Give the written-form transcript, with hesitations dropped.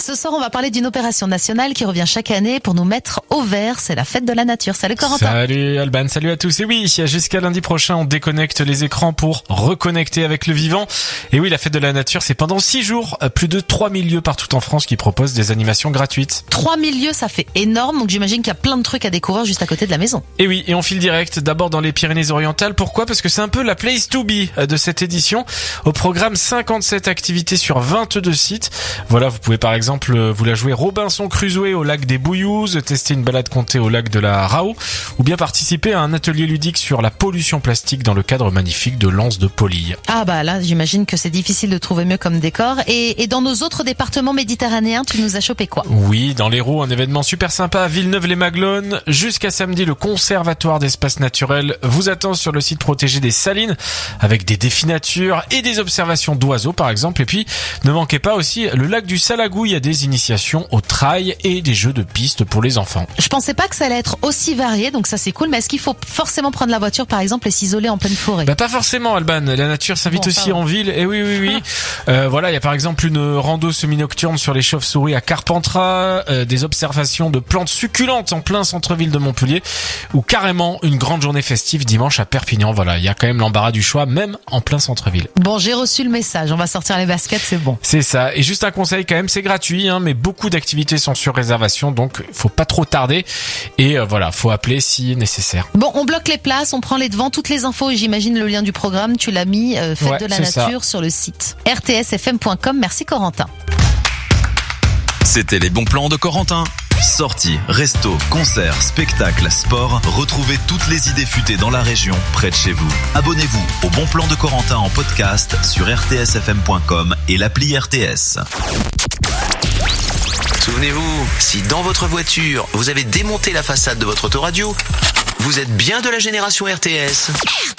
Ce soir, on va parler d'une opération nationale qui revient chaque année pour nous mettre au vert. C'est la fête de la nature. Salut Corentin. Salut Alban, salut à tous. Et oui, jusqu'à lundi prochain, on déconnecte les écrans pour reconnecter avec le vivant. Et oui, la fête de la nature, c'est pendant 6 jours. Plus de 3000 lieux partout en France qui proposent des animations gratuites. 3000 lieux, ça fait énorme. Donc j'imagine qu'il y a plein de trucs à découvrir juste à côté de la maison. Et oui, et on file direct d'abord dans les Pyrénées-Orientales. Pourquoi ? Parce que c'est un peu la place to be de cette édition. Au programme, 57 activités sur 22 sites. Voilà, vous pouvez par exemple vous la jouer Robinson Crusoe au lac des Bouillouzes, tester une balade comptée au lac de la Rao, ou bien participer à un atelier ludique sur la pollution plastique dans le cadre magnifique de l'Anse de Polille. Ah bah là, j'imagine que c'est difficile de trouver mieux comme décor. Et dans nos autres départements méditerranéens, tu nous as chopé quoi ? Oui, dans l'Hérault, un événement super sympa à Villeneuve-les-Maglones. Jusqu'à samedi, le Conservatoire d'espaces naturels vous attend sur le site protégé des Salines, avec des défis nature et des observations d'oiseaux par exemple. Et puis, ne manquez pas aussi le lac du Salagou, il y a des initiations au trail et des jeux de piste pour les enfants. Je pensais pas que ça allait être aussi varié, donc ça c'est cool, mais est-ce qu'il faut forcément prendre la voiture par exemple et s'isoler en pleine forêt ? Bah pas forcément Alban, la nature s'invite aussi en ville. Et oui. Voilà, il y a par exemple une rando semi-nocturne sur les chauves-souris à Carpentras, des observations de plantes succulentes en plein centre-ville de Montpellier, ou carrément une grande journée festive dimanche à Perpignan. Voilà, il y a quand même l'embarras du choix, même en plein centre-ville. Bon, j'ai reçu le message, on va sortir les baskets, c'est bon. C'est ça, et juste un conseil quand même, c'est gratuit, mais beaucoup d'activités sont sur réservation, donc faut pas trop tarder, et voilà, faut appeler si nécessaire. Bon, on bloque les places, on prend les devants, toutes les infos, et j'imagine le lien du programme, tu l'as mis, Fête de la Nature sur le site rtsfm.com. Merci Corentin. C'était les bons plans de Corentin. Sorties, restos, concerts, spectacles, sport, retrouvez toutes les idées futées dans la région, près de chez vous. Abonnez-vous au Bon Plan de Corentin en podcast sur rtsfm.com et l'appli RTS. Souvenez-vous, si dans votre voiture, vous avez démonté la façade de votre autoradio, vous êtes bien de la génération RTS.